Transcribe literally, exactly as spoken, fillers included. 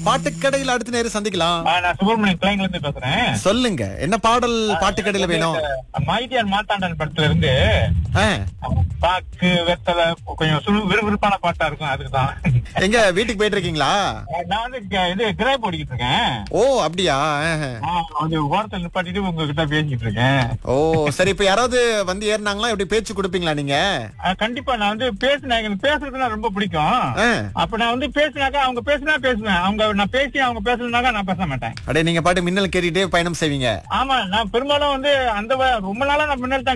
பாட்டுக்கடையில் அடுத்த நேரம் சந்திக்கலாம். ஆ, நான் சுப்பிரமணியன் கிளைங்ல இருந்து பேசுறேன். சொல்லுங்க, என்ன பாடல் பாட்டுக்கடையில வேணும்? மைடியர் மாத்தாண்டன் படத்துல இருந்து ஆ, பாக்கு வெத்தலை கொஞ்சம் சுறு விறுவிறுப்பான பாட்டா இருக்கும், அதுக்குதான். எங்க வீட்டுக்கு போயிட்டு இருக்கீங்களா? நான் வந்து க- இது கிராப் ஓடிக்கிட்டு இருக்கேன். ஓ அப்படியா? ஆஹா. ஆ, கொஞ்சம் ஓரத்தில் நிப்பாட்டிட்டு உங்ககிட்ட பேசிட்டு இருக்கேன். ஓ சரி, இப்ப யாராவது வந்து ஏறினாங்களா? எப்படி பேச்சு கொடுப்பீங்களா நீங்க? ஆ, கண்டிப்பா நான் வந்து பேசினேன், எனக்கு பேசுறதுன்னா ரொம்ப பிடிக்கும். ஆ. அப்ப நான் வந்து பேசினாக்கா அவங்க பேசினா பேசுவேன், அவங்க நான் பேசி அவங்க பேசலனாக்கா நான் பேச மாட்டேன். அடே, நீங்க பாட்டு மின்னல் கேட்டுட்டே பயணம் செய்வீங்க. ஆமா, நான் பெரும்பாலும் வந்து அந்த வ- ரொம்ப நாளா நான் முன்னாடி